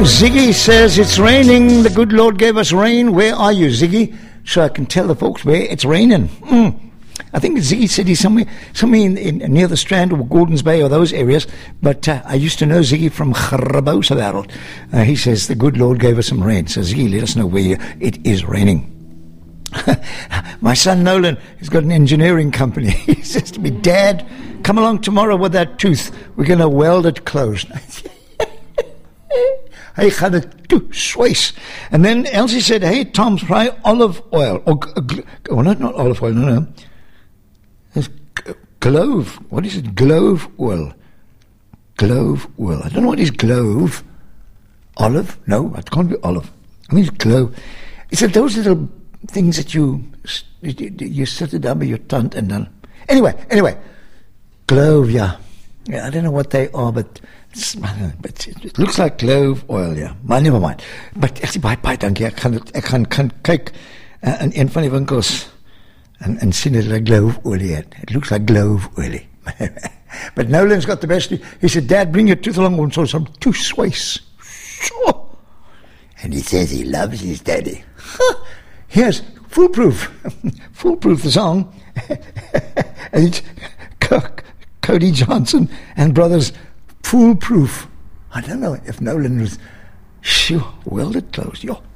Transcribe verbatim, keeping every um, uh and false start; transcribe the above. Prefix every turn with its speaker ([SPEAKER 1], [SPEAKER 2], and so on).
[SPEAKER 1] Ziggy says it's raining. The good Lord gave us rain. Where are you, Ziggy? So I can tell the folks where it's raining. Mm. I think Ziggy said he's somewhere, somewhere in, in, near the Strand or Gordons Bay or those areas. But uh, I used to know Ziggy from Grabouwse Wêreld. Uh, he says the good Lord gave us some rain. So Ziggy, let us know where you, it is raining. My son Nolan, he's got an engineering company. He says to me, Dad, come along tomorrow with that tooth. We're going to weld it closed. Hy gaan dit toe swys. And then Elsie said, hey, Tom, try olive oil. Or, oh, not, not olive oil, no, no. It's clove. What is it? Clove oil. Clove oil. I don't know what is clove. Olive? No, it can't be olive. I mean, it's clove. He said, those little things that you, you, you sit it down by your tongue and then... Anyway, anyway. Clove, yeah. Yeah, I don't know what they are, but... It's, but it looks like clove oil, yeah. Maar never mind. But ek sê baie baie dankie. Ek gaan ek gaan kan kyk uh, in een van die winkels en en sien dit like gloofolie. It looks like gloofolie. But Nolan's got the best. He said, Dad, bring your tooth along and so some tooth swace. And he says he loves his daddy. Here's Foolproof. Foolproof the song. And it's Cody Johnson and Brothers Foolproof. I don't know if Nolan was, sure, welded closed. Yo.